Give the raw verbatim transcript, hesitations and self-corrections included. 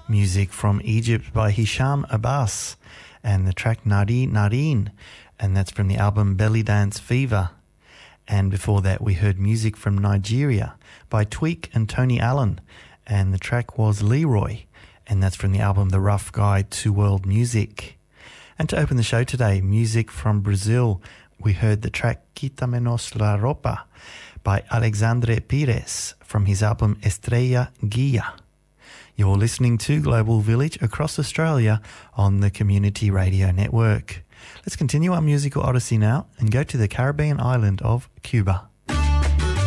Music from Egypt by Hisham Abbas and the track Nari Nareen, and that's from the album Belly Dance Fever. And before that we heard music from Nigeria by Tweak and Tony Allen, and the track was Leroy, and that's from the album The Rough Guide to World Music. And to open the show today, music from Brazil, we heard the track Quítamenos la Ropa by Alexandre Pires from his album Estrella Guia. You're listening to Global Village across Australia on the Community Radio Network. Let's continue our musical odyssey now and go to the Caribbean island of Cuba.